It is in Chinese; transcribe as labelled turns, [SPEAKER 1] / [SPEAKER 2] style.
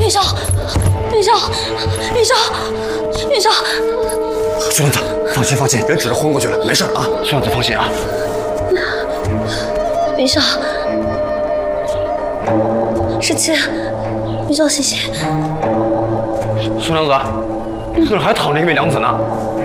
[SPEAKER 1] 云霄，云霄，云霄，云霄。
[SPEAKER 2] 苏娘子，放心放心，人只是昏过去了，没事啊。苏娘子放心啊。
[SPEAKER 1] 云霄，17，云霄，谢谢。
[SPEAKER 2] 苏娘子，这还躺着一位娘子呢。